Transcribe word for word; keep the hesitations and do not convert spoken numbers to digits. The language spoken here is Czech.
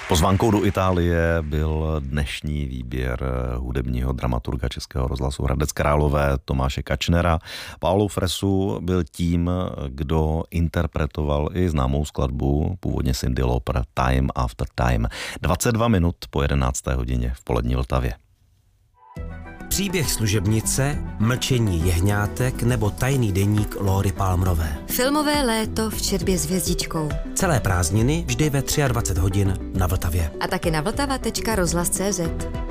Pozvánkou do Itálie byl dnešní výběr hudebního dramaturga Českého rozhlasu Hradec Králové Tomáše Kačnera. Paolo Fresu byl tím, kdo interpretoval i známou skladbu, původně Cyndi Lauper, Time After Time. dvacet dva minut po jedenácté hodině v polední Vltavě. Příběh služebnice, Mlčení jehňátek nebo Tajný deník Lóry Palmerové. Filmové léto v četbě s hvězdičkou. Celé prázdniny vždy ve dvacet tři hodin na Vltavě. A taky na vltava tečka rozhlas tečka cé zet.